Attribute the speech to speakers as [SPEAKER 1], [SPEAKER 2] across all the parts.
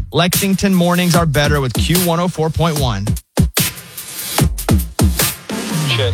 [SPEAKER 1] Lexington mornings are better with Q104.1. Good.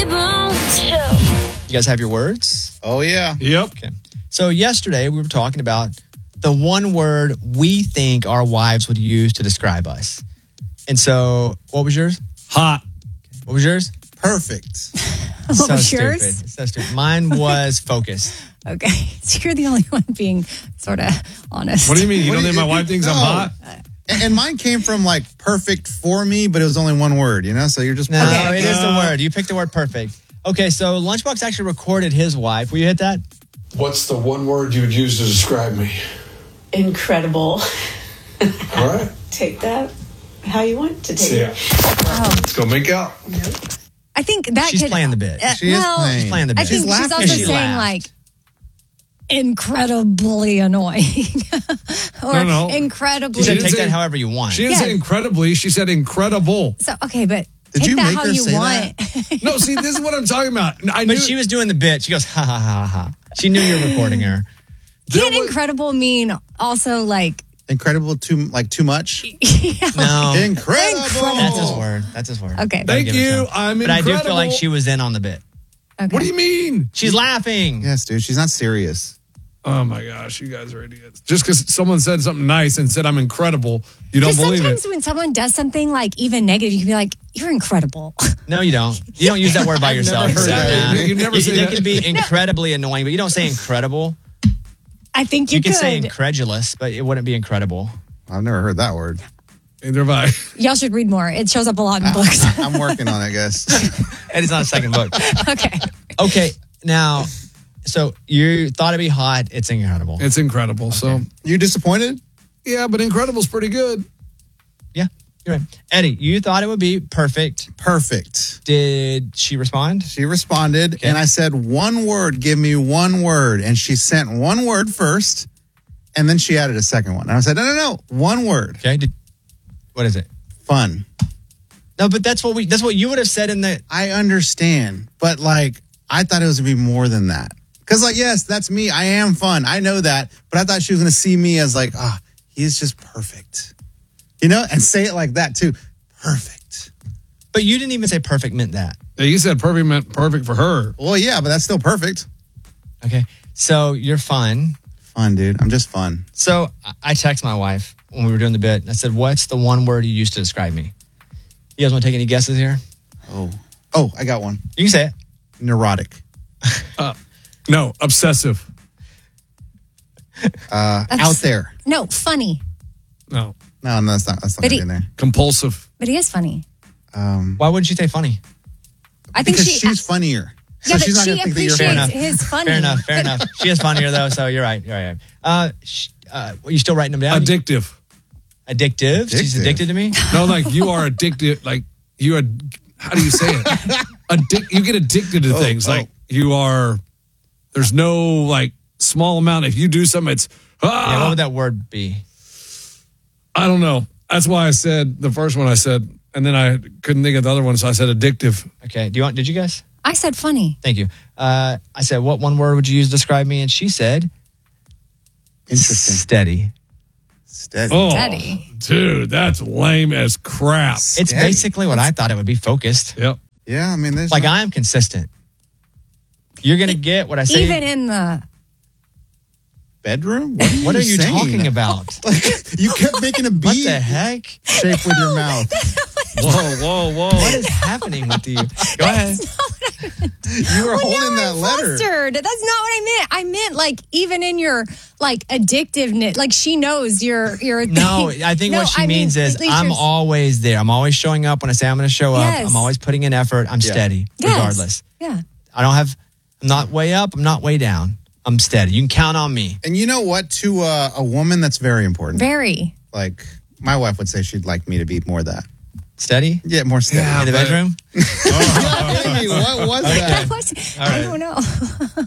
[SPEAKER 1] You guys have your words?
[SPEAKER 2] Oh, yeah.
[SPEAKER 3] Yep.
[SPEAKER 1] Okay. So yesterday we were talking about the one word we think our wives would use to describe us. And so, what was yours?
[SPEAKER 3] Hot.
[SPEAKER 1] What was yours?
[SPEAKER 2] Perfect.
[SPEAKER 4] What was
[SPEAKER 1] stupid.
[SPEAKER 4] yours?
[SPEAKER 1] So stupid. Mine was focused.
[SPEAKER 4] Okay. So you're the only one being sort of honest.
[SPEAKER 3] What do you mean? You
[SPEAKER 2] What
[SPEAKER 3] don't
[SPEAKER 2] do
[SPEAKER 3] think
[SPEAKER 2] you-
[SPEAKER 3] my wife thinks I'm
[SPEAKER 2] No.
[SPEAKER 3] hot?
[SPEAKER 2] And mine came from like perfect for me, but it was only one word, So you're just
[SPEAKER 1] No,
[SPEAKER 2] perfect.
[SPEAKER 1] it is the word. You picked the word perfect. Okay, so Lunchbox actually recorded his wife. Will you hit that?
[SPEAKER 5] What's the one word you would use to describe me?
[SPEAKER 6] Incredible.
[SPEAKER 5] All right.
[SPEAKER 6] Take that how you want to take
[SPEAKER 5] See ya.
[SPEAKER 6] it.
[SPEAKER 5] Let's go make out.
[SPEAKER 4] I think that
[SPEAKER 1] She's
[SPEAKER 4] could,
[SPEAKER 1] playing the bit.
[SPEAKER 2] She is playing.
[SPEAKER 1] She's playing the bit.
[SPEAKER 4] I think she's
[SPEAKER 2] laughing.
[SPEAKER 4] also
[SPEAKER 1] She
[SPEAKER 4] saying
[SPEAKER 1] laughed.
[SPEAKER 4] like incredibly annoying or
[SPEAKER 3] No.
[SPEAKER 4] incredibly.
[SPEAKER 1] She said
[SPEAKER 3] didn't
[SPEAKER 1] take
[SPEAKER 3] say-
[SPEAKER 1] that however you want.
[SPEAKER 3] She didn't say
[SPEAKER 4] Yeah.
[SPEAKER 3] incredibly. She said incredible.
[SPEAKER 4] So okay, but
[SPEAKER 2] Did
[SPEAKER 4] take
[SPEAKER 2] you
[SPEAKER 4] that
[SPEAKER 2] make
[SPEAKER 4] how
[SPEAKER 2] her
[SPEAKER 4] you
[SPEAKER 2] say
[SPEAKER 4] want.
[SPEAKER 3] No, see, this is what I'm talking about. I knew
[SPEAKER 1] But she was doing the bit. She goes, ha, ha, ha, ha. She knew you were recording her.
[SPEAKER 4] Can incredible mean also like
[SPEAKER 2] Incredible, too much.
[SPEAKER 1] No.
[SPEAKER 2] Incredible.
[SPEAKER 1] That's his word. That's his word.
[SPEAKER 4] Okay.
[SPEAKER 1] Gotta
[SPEAKER 3] Thank
[SPEAKER 1] give it to
[SPEAKER 3] you.
[SPEAKER 1] him.
[SPEAKER 3] I'm
[SPEAKER 1] But I
[SPEAKER 3] incredible.
[SPEAKER 1] do feel like she was in on the bit.
[SPEAKER 4] Okay.
[SPEAKER 3] What do you mean?
[SPEAKER 1] She's laughing.
[SPEAKER 2] Yes, dude. She's not serious.
[SPEAKER 3] Oh my gosh, you guys are idiots. Just because someone said something nice and said I'm incredible, you don't
[SPEAKER 4] Because
[SPEAKER 3] believe
[SPEAKER 4] sometimes
[SPEAKER 3] it.
[SPEAKER 4] when someone does something like even negative, you can be like, "You're incredible."
[SPEAKER 1] No, you don't. You don't use that word by yourself.
[SPEAKER 2] heard that.
[SPEAKER 1] Nah.
[SPEAKER 3] You never say
[SPEAKER 1] It
[SPEAKER 3] that.
[SPEAKER 1] can be incredibly annoying, but you don't say incredible.
[SPEAKER 4] I think
[SPEAKER 1] You
[SPEAKER 4] you
[SPEAKER 1] can
[SPEAKER 4] could.
[SPEAKER 1] say incredulous, but it wouldn't be incredible.
[SPEAKER 2] I've never heard that word.
[SPEAKER 3] Neither have I.
[SPEAKER 4] Y'all should read more. It shows up a lot in books.
[SPEAKER 2] I'm working on it, I guess.
[SPEAKER 1] And it's not a second book.
[SPEAKER 4] Okay.
[SPEAKER 1] Okay, now, so you thought it'd be hot. It's incredible.
[SPEAKER 3] It's incredible. So,
[SPEAKER 2] You disappointed?
[SPEAKER 3] yeah, but incredible's pretty good.
[SPEAKER 1] Yeah, you're right. Eddie, you thought it would be perfect.
[SPEAKER 2] Perfect.
[SPEAKER 1] Did she respond?
[SPEAKER 2] She responded,
[SPEAKER 1] Okay.
[SPEAKER 2] and I said, one word, give me one word. And she sent one word first, and then she added a second one. And I said, no, one word.
[SPEAKER 1] Okay. What is it?
[SPEAKER 2] Fun.
[SPEAKER 1] No, but that's what you would have said in the.
[SPEAKER 2] I understand, but I thought it was going to be more than that. Because yes, that's me. I am fun. I know that. But I thought she was going to see me as he's just perfect. And say it like that too. Perfect.
[SPEAKER 1] But you didn't even say perfect meant that.
[SPEAKER 3] Yeah, you said perfect meant perfect for her.
[SPEAKER 2] Well, yeah, but that's still perfect.
[SPEAKER 1] Okay. So you're fun.
[SPEAKER 2] Fun, dude. I'm just fun.
[SPEAKER 1] So I text my wife when we were doing the bit. And I said, "What's the one word you used to describe me?" You guys want to take any guesses here?
[SPEAKER 2] Oh, I got one.
[SPEAKER 1] You can say it.
[SPEAKER 2] Neurotic.
[SPEAKER 3] No, obsessive.
[SPEAKER 2] Out there.
[SPEAKER 4] No, funny.
[SPEAKER 3] No,
[SPEAKER 2] No, that's not
[SPEAKER 4] But he-
[SPEAKER 2] in there.
[SPEAKER 3] compulsive.
[SPEAKER 4] But he is funny.
[SPEAKER 1] Why wouldn't you say funny?
[SPEAKER 4] I think
[SPEAKER 2] Because
[SPEAKER 4] she.
[SPEAKER 2] she's funnier.
[SPEAKER 4] yeah, but
[SPEAKER 2] she's not
[SPEAKER 4] she
[SPEAKER 2] gonna think that you're
[SPEAKER 4] appreciates
[SPEAKER 2] funny.
[SPEAKER 4] his funny.
[SPEAKER 1] Fair enough. She is funnier though, so you're right. You still writing them down?
[SPEAKER 3] Addictive.
[SPEAKER 1] Addictive? She's
[SPEAKER 2] Addictive.
[SPEAKER 1] addicted to me?
[SPEAKER 3] No, you are addicted. You are, how do you say it? You get addicted to things. You are, there's no small amount. If you do something, it's,
[SPEAKER 1] Yeah, what would that word be?
[SPEAKER 3] I don't know. That's why I said the first one I said, and then I couldn't think of the other one, so I said addictive.
[SPEAKER 1] Okay. Did you guys?
[SPEAKER 4] I said funny.
[SPEAKER 1] Thank you. I said, what one word would you use to describe me? And she said,
[SPEAKER 2] Interesting.
[SPEAKER 1] steady.
[SPEAKER 2] Steady.
[SPEAKER 3] Oh,
[SPEAKER 4] Steady.
[SPEAKER 3] dude, that's lame as crap.
[SPEAKER 1] It's
[SPEAKER 2] Steady.
[SPEAKER 1] basically what I thought it would be, focused.
[SPEAKER 3] Yep.
[SPEAKER 2] Yeah, I mean, there's
[SPEAKER 1] Like I am consistent. You're going to get what I say.
[SPEAKER 4] Even in the.
[SPEAKER 2] bedroom.
[SPEAKER 1] What are you
[SPEAKER 2] saying?
[SPEAKER 1] talking about?
[SPEAKER 2] You kept making a
[SPEAKER 1] What
[SPEAKER 2] B
[SPEAKER 1] the heck?
[SPEAKER 2] shape with your mouth.
[SPEAKER 3] Whoa.
[SPEAKER 1] What is happening with you? Go ahead.
[SPEAKER 2] You were holding that
[SPEAKER 4] I'm
[SPEAKER 2] letter.
[SPEAKER 4] flustered. That's not what I meant. I meant even in your addictiveness. She knows you're a thing.
[SPEAKER 1] No, I think what she means is
[SPEAKER 4] at least
[SPEAKER 1] I'm
[SPEAKER 4] you're-
[SPEAKER 1] always there. I'm always showing up when I say I'm going to show up.
[SPEAKER 4] Yes.
[SPEAKER 1] I'm always putting in effort. I'm steady,
[SPEAKER 4] Yes.
[SPEAKER 1] regardless.
[SPEAKER 4] Yeah.
[SPEAKER 1] I'm not way up. I'm not way down. I'm steady. You can count on me.
[SPEAKER 2] And you know what? To a woman, that's very important.
[SPEAKER 4] Very.
[SPEAKER 2] Like my wife would say, she'd like me to be more that.
[SPEAKER 1] Steady?
[SPEAKER 2] Yeah, more steady.
[SPEAKER 3] Yeah.
[SPEAKER 1] In the
[SPEAKER 3] but-
[SPEAKER 1] bedroom?
[SPEAKER 2] Amy, what was that?
[SPEAKER 4] I don't know.